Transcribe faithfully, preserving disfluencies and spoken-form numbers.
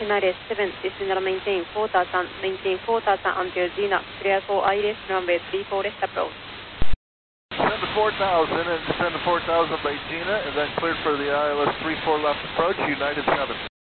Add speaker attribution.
Speaker 1: United seven, descend and maintain four thousand, maintain four thousand until Gina, clear for I L S runway three four left approach.
Speaker 2: Descend to four thousand and descend to four thousand by Gina, and then cleared for the I L S three four left approach, United seven.